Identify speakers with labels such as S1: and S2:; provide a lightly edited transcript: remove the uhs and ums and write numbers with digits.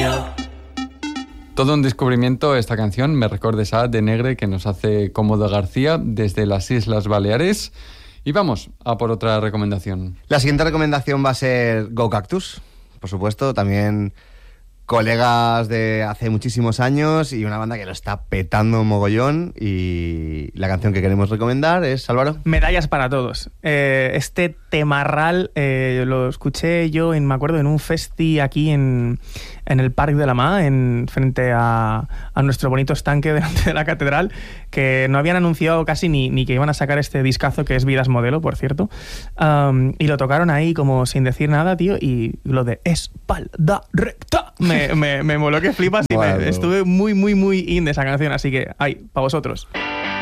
S1: Todo un descubrimiento esta canción, me recuerda esa de Negre que nos hace Cómodo García desde las Islas Baleares. Y vamos a por otra recomendación.
S2: La siguiente recomendación va a ser Go Cactus, por supuesto, también colegas de hace muchísimos años y una banda que lo está petando un mogollón. Y la canción que queremos recomendar es, Álvaro.
S3: Medallas para todos. Este temarral lo escuché yo, me acuerdo, en un festi aquí en el Parc de la Mà, frente a nuestro bonito estanque delante de la catedral, que no habían anunciado casi ni que iban a sacar este discazo que es Vidas Modelo, por cierto. Y lo tocaron ahí como sin decir nada, tío, y lo de espalda recta me moló que flipas y estuve muy, muy, muy in de esa canción, así que, para vosotros.